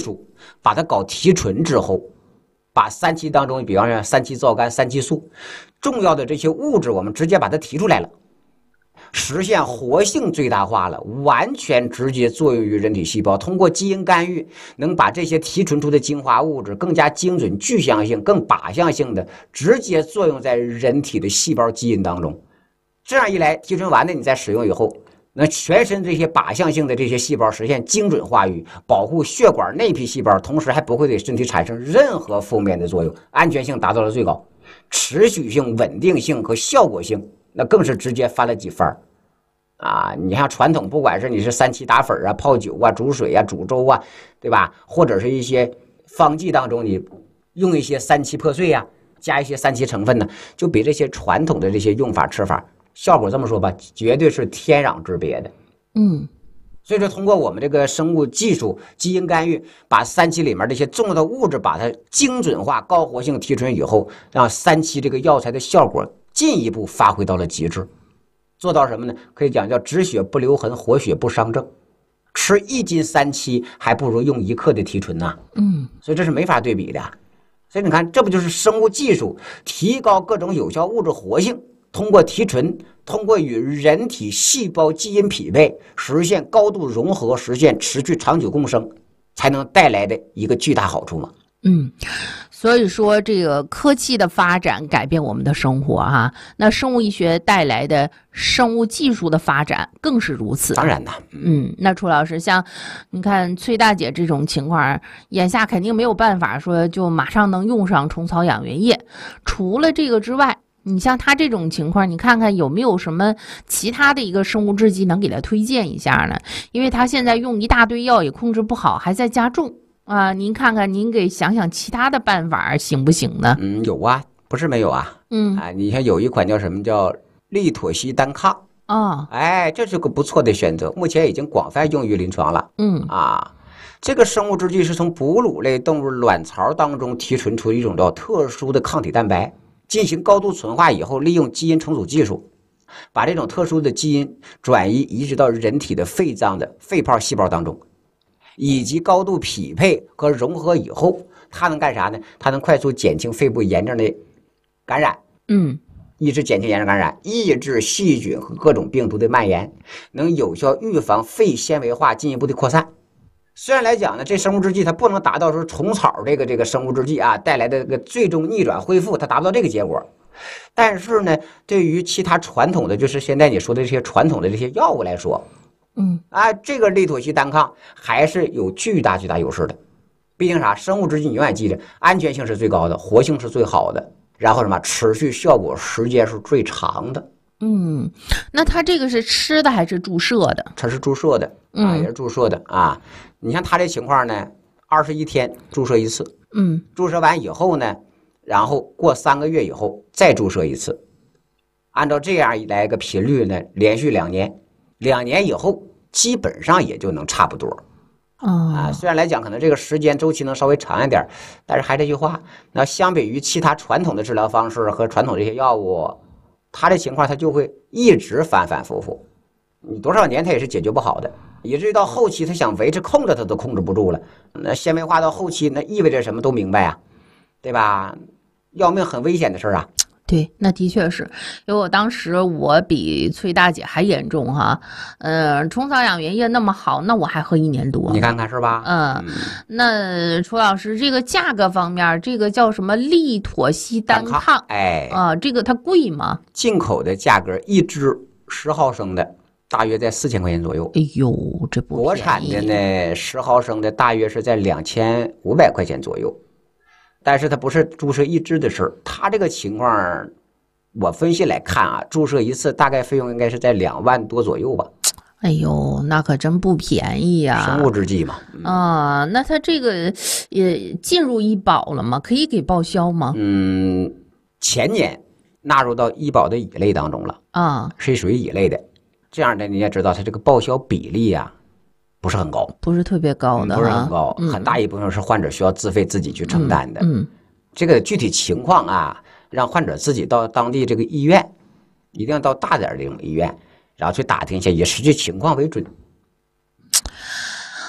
术把它搞提纯之后，把三七当中，比方说三七皂苷、三七素重要的这些物质，我们直接把它提出来了，实现活性最大化了，完全直接作用于人体细胞。通过基因干预，能把这些提纯出的精华物质更加精准、具象性、更靶向性的直接作用在人体的细胞基因当中。这样一来，提纯完的你再使用以后，那全身这些靶向性的这些细胞实现精准化育，保护血管内皮细胞，同时还不会对身体产生任何负面的作用，安全性达到了最高，持续性、稳定性和效果性那更是直接翻了几番啊！你像传统，不管是你是三七打粉啊、泡酒啊、煮水啊、煮粥啊，对吧？或者是一些方剂当中，你用一些三七破碎啊，加一些三七成分呢，就比这些传统的这些用法吃法效果这么说吧，绝对是天壤之别的。所以说通过我们这个生物技术基因干预，把三七里面这些重要的物质把它精准化、高活性提纯以后，让三七这个药材的效果进一步发挥到了极致，做到什么呢？可以讲叫止血不留痕，活血不伤正。吃1斤三七还不如用1克的提纯呐。所以这是没法对比的。所以你看，这不就是生物技术提高各种有效物质活性，通过提纯，通过与人体细胞基因匹配，实现高度融合，实现持续长久共生，才能带来的一个巨大好处嘛。 所以说这个科技的发展改变我们的生活哈，那生物医学带来的生物技术的发展更是如此。 当然呐， 那楚老师，像你看崔大姐这种情况，眼下肯定没有办法说就马上能用上虫草养元液，除了这个之外，你像他这种情况，你看看有没有什么其他的一个生物制剂能给他推荐一下呢？因为他现在用一大堆药也控制不好，还在加重啊。您看看，您给想想其他的办法行不行呢？ 有啊，不是没有啊。你看有一款叫什么叫利妥昔单抗这是个不错的选择，目前已经广泛用于临床了。这个生物制剂是从哺乳类动物卵巢当中提纯出一种叫特殊的抗体蛋白，进行高度纯化以后，利用基因重组技术，把这种特殊的基因转移植到人体的肺脏的肺泡细胞当中，以及高度匹配和融合以后，它能干啥呢？它能快速减轻肺部炎症的感染，抑制减轻炎症感染，抑制细菌和各种病毒的蔓延，能有效预防肺纤维化进一步的扩散。虽然来讲呢，这生物制剂它不能达到说虫草这个生物制剂带来的这个最终逆转恢复，它达不到这个结果。但是呢，对于其他传统的，就是现在你说的这些传统的这些药物来说，这个利妥昔单抗还是有巨大优势的。毕竟啥，生物制剂你永远记着，安全性是最高的，活性是最好的，然后什么持续效果时间是最长的。 那它这个是吃的还是注射的？ 它是注射的也是注射的啊。你像他这情况呢，21天注射一次，注射完以后呢，然后过3个月以后再注射一次，按照这样来一个频率呢，连续2年，2年以后基本上也就能差不多。虽然来讲可能这个时间周期能稍微长一点，但是还这句话，那相比于其他传统的治疗方式和传统这些药物，他这情况他就会一直反复复，你多少年他也是解决不好的，以至于到后期他想维持控制他都控制不住了。那纤维化到后期那意味着什么都明白对吧？要命很危险的事啊。 对，那的确是，因为当时我比崔大姐还严重哈，虫草养元液那么好，那我还喝1年多， 你看看是吧？ 那楚老师这个价格方面，这个叫什么利妥昔单抗？这个它贵吗？ 进口的价格一支10毫升的大约在4000块钱左右。 哎呦，这不便宜。 国产的呢，10毫升的大约是在2500块钱左右。但是它不是注射一支的事儿，它这个情况，我分析来看注射一次大概费用应该是在2万多左右吧。 哎呦，那可真不便宜呀！ 生物制剂嘛。 那它这个也进入医保了吗？可以给报销吗？ 前年纳入到医保的乙类当中了是属于乙类的。这样的你也知道，它这个报销比例不是很高， 不是特别高的， 不是很高，很大一部分是患者需要自费自己去承担的。这个具体情况让患者自己到当地这个医院，一定要到大点的这种医院，然后去打听一下，以实际情况为准。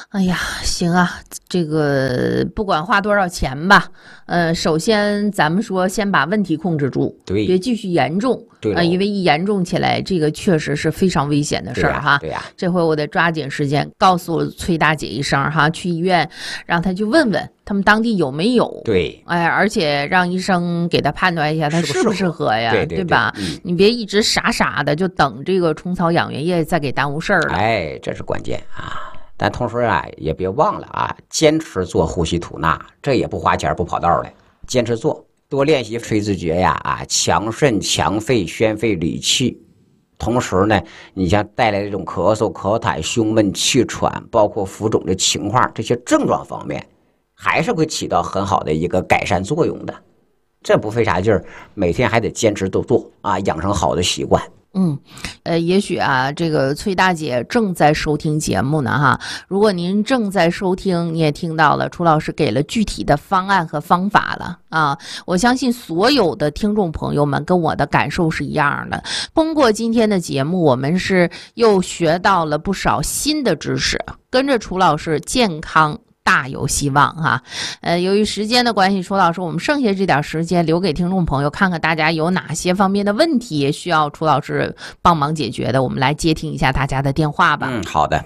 哎呀，行啊，这个不管花多少钱吧，首先咱们说先把问题控制住， 对， 别继续严重，因为一严重起来，这个确实是非常危险的事儿哈。 对呀， 这回我得抓紧时间告诉崔大姐一声哈，去医院让她去问问他们当地有没有。 对， 而且让医生给她判断一下她适不适合呀， 对吧？你别一直傻傻的就等这个虫草养元液再给耽误事儿了。 这是关键啊。但同时啊，也别忘了啊，坚持做呼吸吐纳，这也不花钱不跑道的，坚持做，多练习吹字诀呀，强肾强肺宣肺理气。同时呢，你像带来这种咳嗽、咳痰、胸闷、气喘，包括浮肿的情况，这些症状方面，还是会起到很好的一个改善作用的。这不费啥劲儿，每天还得坚持都做啊，养成好的习惯。 也许啊，这个崔大姐正在收听节目呢哈。如果您正在收听，你也听到了，楚老师给了具体的方案和方法了啊。我相信所有的听众朋友们跟我的感受是一样的。通过今天的节目，我们是又学到了不少新的知识，跟着楚老师健康大有希望哈。由于时间的关系，楚老师，我们剩下这点时间留给听众朋友，看看大家有哪些方面的问题需要楚老师帮忙解决的，我们来接听一下大家的电话吧。 好的。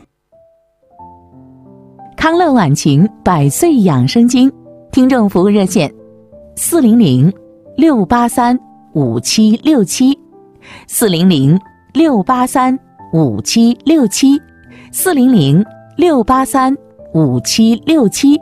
康乐晚晴百岁养生经听众服务热线400-683-5767，400-683-5767。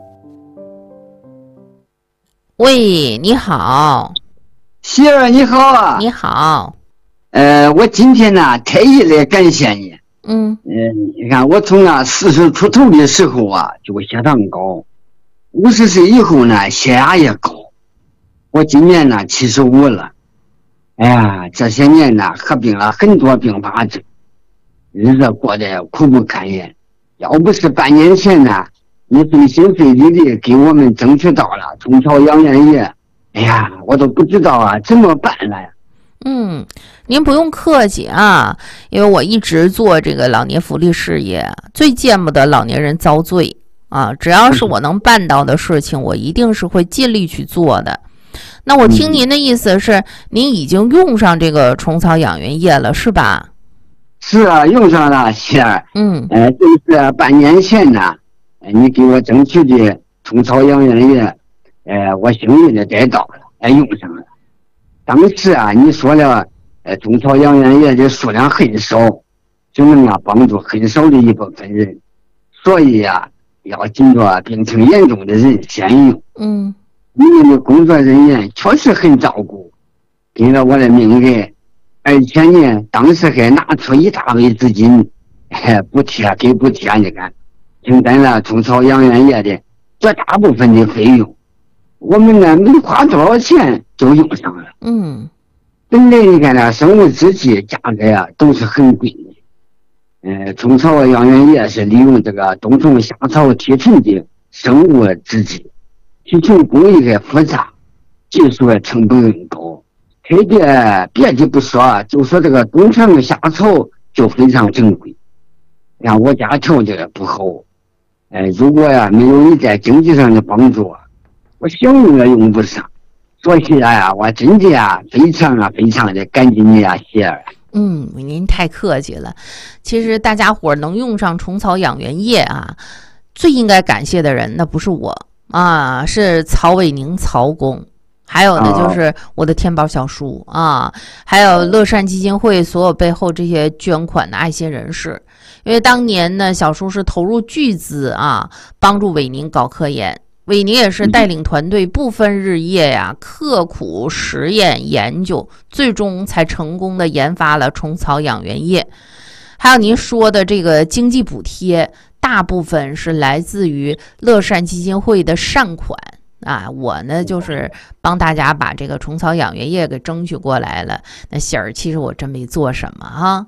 喂，你好。 媳妇你好啊。 你好。 我今天呢特意来感谢你。你看我从40出头的时候啊，就血糖高，50岁以后呢血压也高，我今年呢75了。这些年呢合并了很多并发症，日子过得苦不堪言。要不是半年前呢你费心费力的给我们争取到了虫草养元液，我都不知道怎么办了呀。 您不用客气啊，因为我一直做这个老年福利事业，最见不得老年人遭罪啊！只要是我能办到的事情，我一定是会尽力去做的。那我听您的意思是，您已经用上这个虫草养元液了，是吧？ 是啊，用上了，媳儿。就是半年前呢，你给我争取的虫草养元液，我幸运的得到了，用上了。当时你说了，虫草养元液的数量很少，只能帮助很少的一部分人，所以要紧着病情严重的人先用。你们的工作人员确实很照顾，给了我的名额，而且呢，当时还拿出一大笔资金，补贴，你看，承担了虫草养元液的绝大部分的费用。我们呢没花多少钱就用上了。本来你看生物制剂价格都是很贵的。虫草养元液是利用这个冬虫夏草提纯的生物制剂，提纯工艺还复杂，技术成本很高。别的不说，就说这个冬虫夏草就非常珍贵。我家条件不好，如果没有你在经济上的帮助，我想用也用不上。所以我真的非常的感激你媳儿。 您太客气了。其实大家伙能用上虫草养元液最应该感谢的人那不是我是曹伟宁曹公，还有呢就是我的天宝小叔还有乐善基金会所有背后这些捐款的爱心人士。因为当年呢小叔是投入巨资帮助伟宁搞科研，伟宁也是带领团队不分日夜刻苦实验研究，最终才成功的研发了虫草养元液。还有您说的这个经济补贴，大部分是来自于乐善基金会的善款我呢就是帮大家把这个虫草养元液给争取过来了。那喜儿其实我真没做什么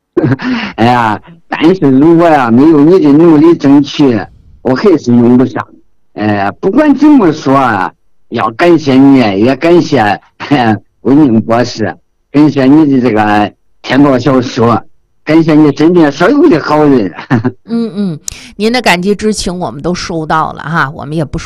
但是如果没有你的努力争取，我还是用不上。不管怎么说要感谢你，也感谢魏宁博士，感谢你的这个天宝小说， 感谢你身边所有的好人。 您的感激之情我们都收到了哈，我们也不说。